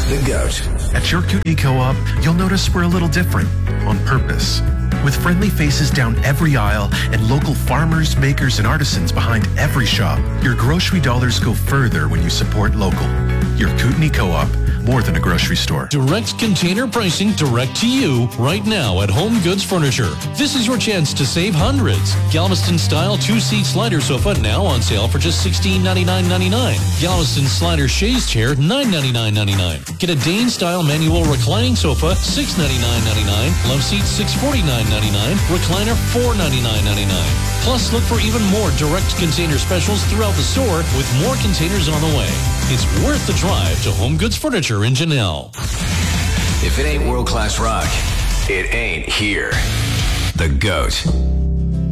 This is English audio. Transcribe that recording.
The GOAT. At your Kootenai Co-op, you'll notice we're a little different on purpose. With friendly faces down every aisle and local farmers, makers, and artisans behind every shop, your grocery dollars go further when you support local. Your Kootenai Co-op, more than a grocery store. Direct container pricing direct to you right now at Home Goods Furniture. This is your chance to save hundreds. Galveston style 2-seat slider sofa now on sale for just $1699.99. Galveston slider chaise chair $999.99. Get a Dane style manual reclining sofa $699.99. Love seat $649.99. Recliner $499.99. Plus, look for even more direct container specials throughout the store with more containers on the way. It's worth the drive to Home Goods Furniture in Janelle. If it ain't world-class rock, it ain't here. The GOAT.